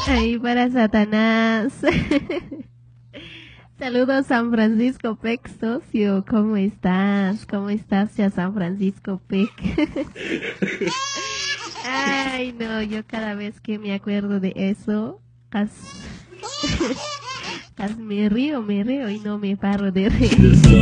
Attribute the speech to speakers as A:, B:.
A: Ahí para Satanás. Saludos San Francisco Peck, socio. ¿Cómo estás? ¿Cómo estás ya San Francisco Peck? Ay, no, yo cada vez que me acuerdo de eso, me río y no me paro de reír.